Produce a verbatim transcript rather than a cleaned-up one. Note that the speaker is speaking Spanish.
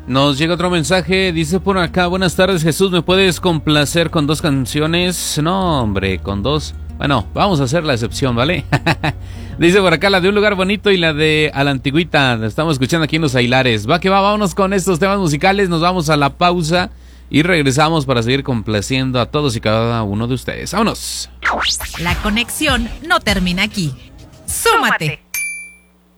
Nos llega otro mensaje, dice por acá, buenas tardes Jesús, ¿me puedes complacer con dos canciones? No, hombre, con dos. Bueno, vamos a hacer la excepción, ¿vale? Dice por acá la de Un Lugar Bonito y la de A la Antigüita. La estamos escuchando aquí en Los Aguilares. Va que va, vámonos con estos temas musicales. Nos vamos a la pausa y regresamos para seguir complaciendo a todos y cada uno de ustedes. ¡Vámonos! La conexión no termina aquí. ¡Súmate!